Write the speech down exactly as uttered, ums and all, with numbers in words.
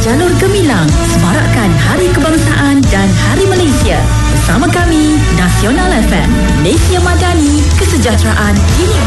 jalur gemilang semarakkan Hari Kebangsaan dan Hari Malaysia. Bersama kami, Nasional F M, Malaysia Madani, kesejahteraan ini.